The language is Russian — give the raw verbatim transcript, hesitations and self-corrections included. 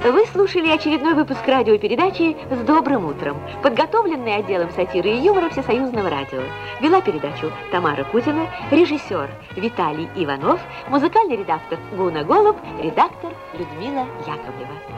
Вы слушали очередной выпуск радиопередачи «С добрым утром», подготовленный отделом сатиры и юмора Всесоюзного радио. Вела передачу Тамара Кузина, режиссер Виталий Иванов, музыкальный редактор Гуна Голуб, редактор Людмила Яковлева.